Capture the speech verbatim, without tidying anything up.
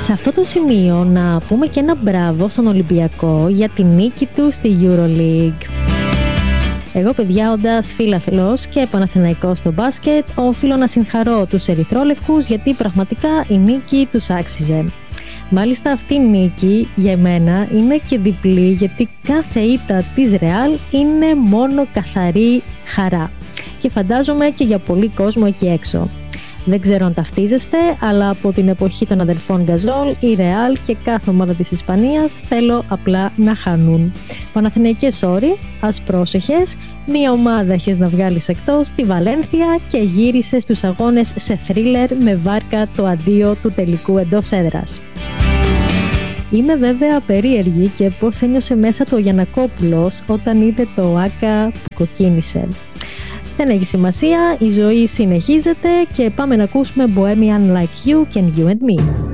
Σε αυτό το σημείο να πούμε και ένα μπράβο στον Ολυμπιακό για τη νίκη του στη EuroLeague. Εγώ, παιδιά, όντας φίλαθλος και παναθηναϊκός στο μπάσκετ, οφείλω να συγχαρώ τους ερυθρόλευκους γιατί πραγματικά η νίκη τους άξιζε. Μάλιστα αυτή η νίκη για μένα είναι και διπλή, γιατί κάθε ήττα της Ρεάλ είναι μόνο καθαρή χαρά. Και φαντάζομαι και για πολύ κόσμο εκεί έξω. Δεν ξέρω αν ταυτίζεστε, αλλά από την εποχή των αδερφών Γκαζόλ, η Ρεάλ και κάθε ομάδα της Ισπανίας θέλω απλά να χάνουν. Παναθηναϊκές όροι, ας πρόσεχες, μία ομάδα έχεις να βγάλεις εκτός, τη Βαλένθια, και γύρισε στους αγώνες σε θρίλερ με βάρκα το αντίο του τελικού εντός έδρας. Είμαι βέβαια περίεργη και πώς ένιωσε μέσα του ο Γιαννακόπουλος όταν είδε το Άκα που κοκκίνησε. Δεν έχει σημασία, η ζωή συνεχίζεται και πάμε να ακούσουμε Bohemian Like You and You and Me.